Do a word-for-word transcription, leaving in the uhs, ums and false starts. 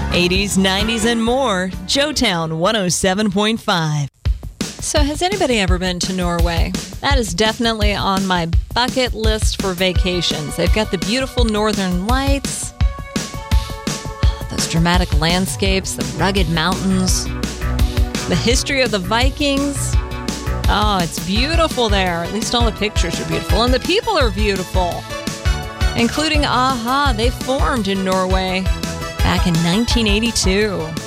eighties, nineties, and more. Joetown one oh seven point five. So has anybody ever been to Norway? That is definitely on my bucket list for vacations. They've got the beautiful northern lights, those dramatic landscapes, the rugged mountains, the history of the Vikings. Oh, it's beautiful there. At least all the pictures are beautiful. And the people are beautiful, including a-ha. They formed in Norway back in nineteen eighty-two.